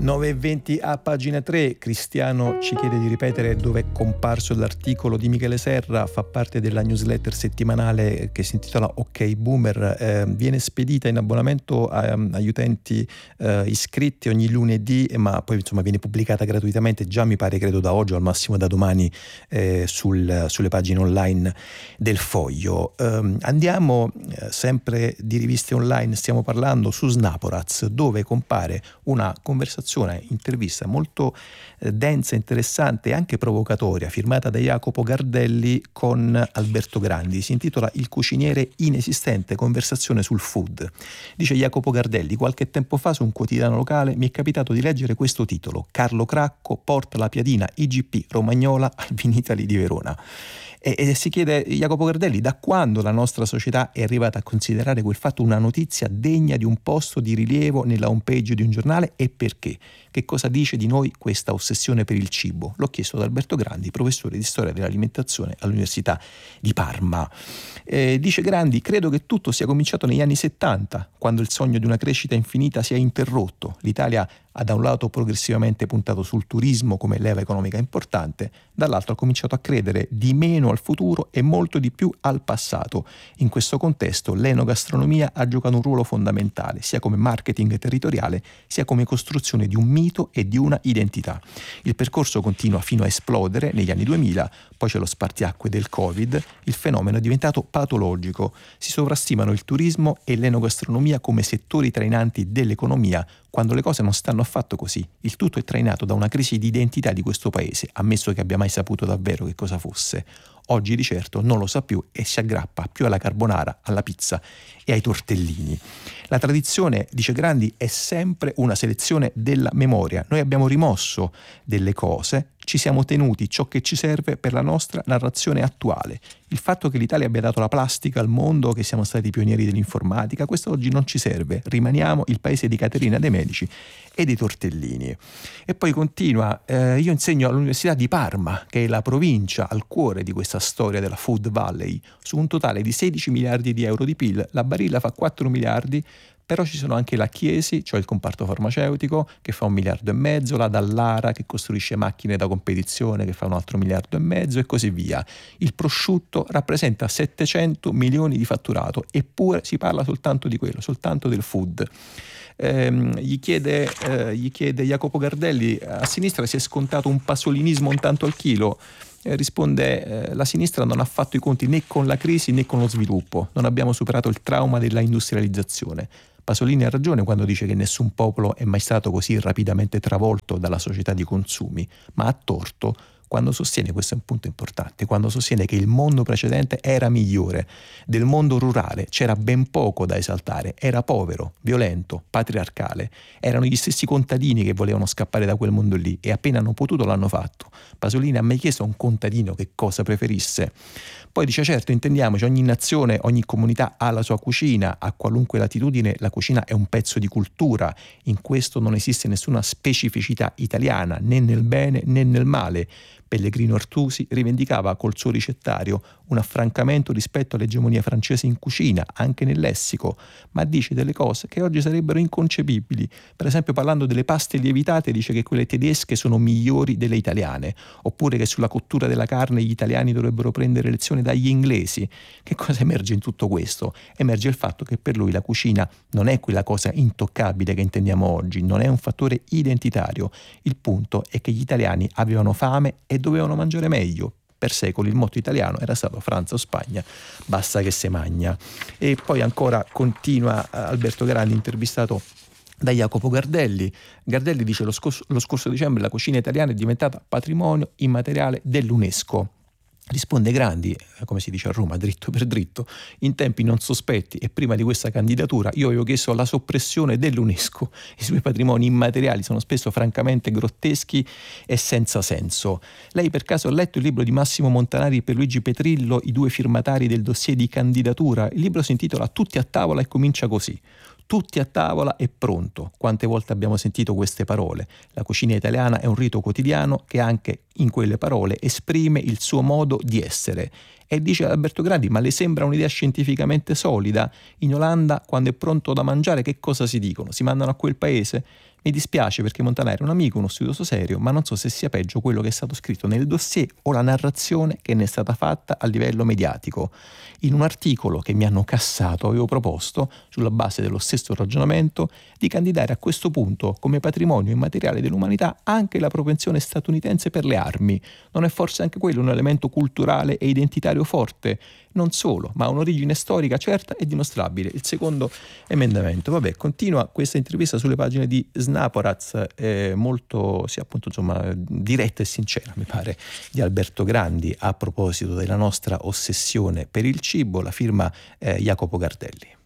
9:20 a pagina 3, Cristiano ci chiede di ripetere dove è comparso l'articolo di Michele Serra, fa parte della newsletter settimanale che si intitola Ok Boomer, viene spedita in abbonamento agli utenti iscritti ogni lunedì, ma poi insomma viene pubblicata gratuitamente, già mi pare credo da oggi o al massimo da domani sulle pagine online del Foglio. Andiamo sempre di riviste online, stiamo parlando su Snaporaz, dove compare una conversazione, intervista molto densa, interessante e anche provocatoria, firmata da Jacopo Gardelli con Alberto Grandi. Si intitola Il cuciniere inesistente, conversazione sul food. Dice Jacopo Gardelli: qualche tempo fa su un quotidiano locale mi è capitato di leggere questo titolo: Carlo Cracco porta la piadina IGP Romagnola al Vinitaly di Verona. E si chiede Jacopo Gardelli da quando la nostra società è arrivata a considerare quel fatto una notizia degna di un posto di rilievo nella homepage di un giornale e perché. Che cosa dice di noi questa ossessione per il cibo? L'ho chiesto ad Alberto Grandi, professore di storia dell'alimentazione all'Università di Parma. Dice Grandi: credo che tutto sia cominciato negli anni 70, quando il sogno di una crescita infinita si è interrotto. L'Italia ha da un lato progressivamente puntato sul turismo come leva economica importante, dall'altro ha cominciato a credere di meno al futuro e molto di più al passato. In questo contesto l'enogastronomia ha giocato un ruolo fondamentale, sia come marketing territoriale, sia come costruzione di un mito e di una identità. Il percorso continua fino a esplodere negli anni 2000, poi c'è lo spartiacque del Covid, il fenomeno è diventato patologico. Si sovrastimano il turismo e l'enogastronomia come settori trainanti dell'economia, quando le cose non stanno affatto così. Il tutto è trainato da una crisi di identità di questo paese, ammesso che abbia mai saputo davvero che cosa fosse. Oggi di certo non lo sa più e si aggrappa più alla carbonara, alla pizza e ai tortellini. La tradizione, dice Grandi, è sempre una selezione della memoria. Noi abbiamo rimosso delle cose, ci siamo tenuti ciò che ci serve per la nostra narrazione attuale. Il fatto che l'Italia abbia dato la plastica al mondo, che siamo stati pionieri dell'informatica, questo oggi non ci serve. Rimaniamo il paese di Caterina De Medici e dei tortellini. E poi continua: io insegno all'Università di Parma, che è la provincia al cuore di questa storia della Food Valley. Su un totale di 16 miliardi di euro di PIL, la Barilla fa 4 miliardi, però ci sono anche la Chiesi, cioè il comparto farmaceutico, che fa 1,5 miliardi, la Dallara, che costruisce macchine da competizione, che fa 1,5 miliardi e così via. Il prosciutto rappresenta 700 milioni di fatturato, eppure si parla soltanto di quello, soltanto del food. Gli chiede Jacopo Gardelli: a sinistra si è scontato un pasolinismo un tanto al chilo. Risponde: la sinistra non ha fatto i conti né con la crisi né con lo sviluppo, non abbiamo superato il trauma della industrializzazione. Pasolini ha ragione quando dice che nessun popolo è mai stato così rapidamente travolto dalla società di consumi, ma ha torto quando sostiene, questo è un punto importante, quando sostiene che il mondo precedente era migliore. Del mondo rurale c'era ben poco da esaltare, era povero, violento, patriarcale. Erano gli stessi contadini che volevano scappare da quel mondo lì e appena hanno potuto l'hanno fatto. Pasolini ha mai chiesto a un contadino che cosa preferisse. Poi dice: certo, intendiamoci, ogni nazione, ogni comunità ha la sua cucina, a qualunque latitudine la cucina è un pezzo di cultura. In questo non esiste nessuna specificità italiana, né nel bene né nel male. Pellegrino Artusi rivendicava col suo ricettario un affrancamento rispetto all'egemonia francese in cucina, anche nel lessico, ma dice delle cose che oggi sarebbero inconcepibili. Per esempio, parlando delle paste lievitate, dice che quelle tedesche sono migliori delle italiane, oppure che sulla cottura della carne gli italiani dovrebbero prendere lezione dagli inglesi. Che cosa emerge in tutto questo? Emerge il fatto che per lui la cucina non è quella cosa intoccabile che intendiamo oggi, non è un fattore identitario. Il punto è che gli italiani avevano fame e dovevano mangiare meglio. Per secoli il motto italiano era stato: Francia o Spagna, basta che se magna. E poi ancora continua Alberto Grandi, intervistato da Jacopo Gardelli. Gardelli dice: lo scorso dicembre la cucina italiana è diventata patrimonio immateriale dell'UNESCO. Risponde Grandi, come si dice a Roma, dritto per dritto: in tempi non sospetti e prima di questa candidatura io avevo chiesto la soppressione dell'UNESCO. I suoi patrimoni immateriali sono spesso francamente grotteschi e senza senso. Lei per caso ha letto il libro di Massimo Montanari e Pierluigi Petrillo, i due firmatari del dossier di candidatura? Il libro si intitola Tutti a tavola e comincia così: tutti a tavola e pronto. Quante volte abbiamo sentito queste parole? La cucina italiana è un rito quotidiano che anche in quelle parole esprime il suo modo di essere. E dice Alberto Grandi: ma le sembra un'idea scientificamente solida? In Olanda, quando è pronto da mangiare, che cosa si dicono? Si mandano a quel paese? Mi dispiace perché Montanari è un amico, uno studioso serio, ma non so se sia peggio quello che è stato scritto nel dossier o la narrazione che ne è stata fatta a livello mediatico. In un articolo che mi hanno cassato avevo proposto, sulla base dello stesso ragionamento, di candidare a questo punto come patrimonio immateriale dell'umanità anche la propensione statunitense per le armi. Non è forse anche quello un elemento culturale e identitario forte? Non solo, ma ha un'origine storica certa e dimostrabile. Il secondo emendamento. Vabbè, continua questa intervista sulle pagine di Snaporaz, molto, sì, appunto, insomma, diretta e sincera, mi pare, di Alberto Grandi a proposito della nostra ossessione per il cibo, la firma Jacopo Gardelli.